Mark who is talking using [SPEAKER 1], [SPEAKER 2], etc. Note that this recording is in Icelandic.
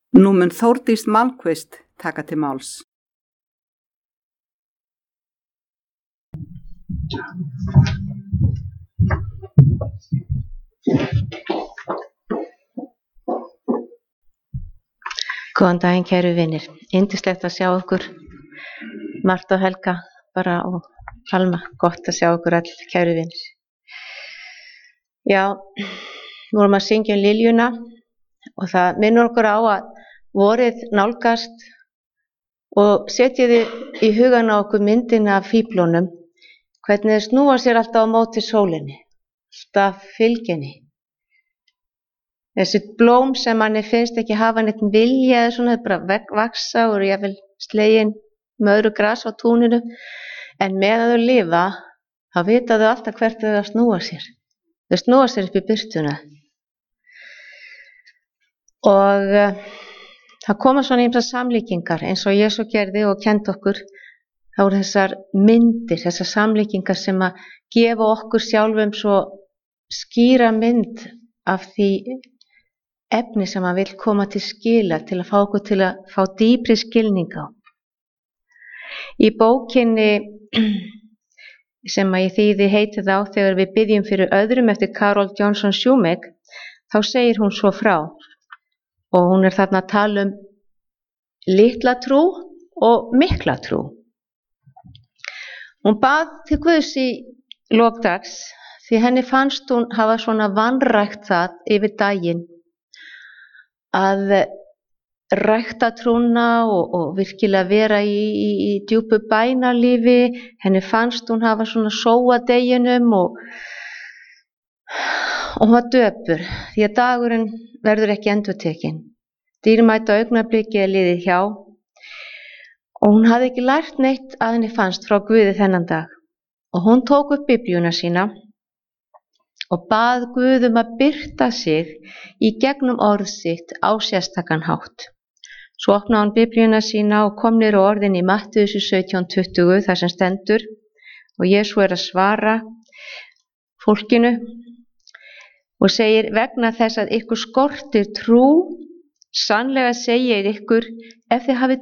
[SPEAKER 1] Nú mun Þórdís Malmquist taka til máls.
[SPEAKER 2] Góðan daginn, kæru vinir. Yndislegt að sjá okkur, Marta og Helga bara og Alma. Gott að sjá okkur allir, kæru vinir. Já, nú erum að syngja Liljuna og það minnur okkur á að vorið nálgast og setjiði í hugan á okkur myndina af fíflunum, hvernig þau snúa sér alltaf á móti sólinni, alltaf fylginni. Þessi blóm sem manni finnst ekki hafa neitt vilja eða svona, bara vaksa og eru jafnvel slegin með öðru gras á túninu, en meðan þau lifa, þá vita þau alltaf hvert þau að snúa sér. Þau snúa sér upp í birtuna. Og það koma svona ýmsar samlíkingar eins og Jesú gerði og kenndi okkur. Það voru þessar myndir, þessar samlíkingar sem að gefa okkur sjálfum svo skýra mynd af því efni sem hann vill koma til skila, til að fá okkur til að fá dýpri skilning á. Í bókinni sem að ég þýði heitið á þegar við biðjum fyrir öðrum eftir Carol Johnson Shumack, þá segir hún svo frá, og hún er þarna að tala um litla trú og mikla trú. Hún bað til Guðs í lok dags því henni fannst hún hafa svona vanrækt það yfir daginn að rækta trúna og virkilega vera í djúpu bænalífi. Henni fannst hún hafa svona sóa deginum og hún var döpur því að dagurinn verður ekki endurtekinn. Dýrmæta augnablikið er liðið hjá og hún hafði ekki lært neitt að henni fannst frá Guði þennan dag. Og hún tók upp Biblíuna sína og bað Guð að birta sig í gegnum orð sitt á sérstakan hátt. Svo opnaði hún Biblíuna sína og kom niður á orðin í Mattheus 17:20 þar sem stendur, og Jesú er að svara fólkinu og segir: vegna þess að ykkur skortir trú, sannlega segi ég ykkur, ef þið hafið